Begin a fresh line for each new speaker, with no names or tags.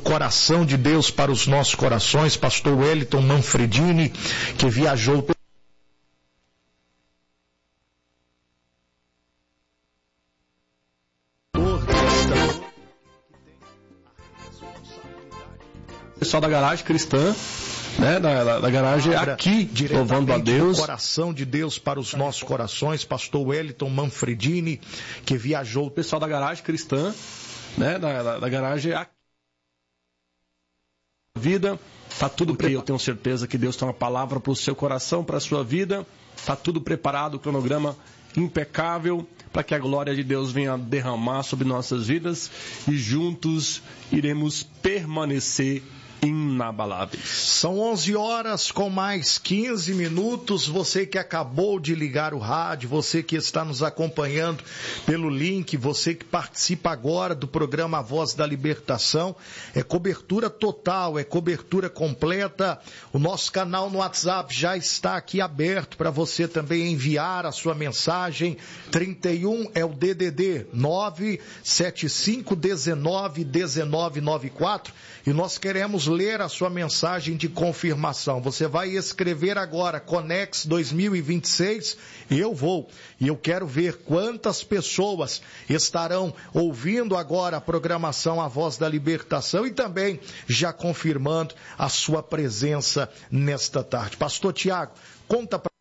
Coração de Deus para os Nossos Corações, pastor Wellington Manfredini, que viajou
pessoal da Garagem Cristã, né, da garagem aqui, louvando a Deus.
Coração de Deus para os Nossos Corações, pastor Wellington Manfredini, que viajou.
Pessoal da Garagem Cristã, né, da garagem aqui. Vida, tá tudo preparado. Eu tenho certeza que Deus tem uma palavra para o seu coração, para a sua vida. Tá tudo preparado, o cronograma impecável, para que a glória de Deus venha derramar sobre nossas vidas e juntos iremos permanecer inabaláveis.
São 11 horas com mais 15 minutos. Você que acabou de ligar o rádio, você que está nos acompanhando pelo link, você que participa agora do programa A Voz da Libertação, é cobertura total, é cobertura completa. O nosso canal no WhatsApp já está aqui aberto para você também enviar a sua mensagem. 31 é o DDD 975191994 e nós queremos ler a sua mensagem de confirmação. Você vai escrever agora Conex 2026, eu vou. E eu quero ver quantas pessoas estarão ouvindo agora a programação A Voz da Libertação e também já confirmando a sua presença nesta tarde. Pastor Tiago, conta para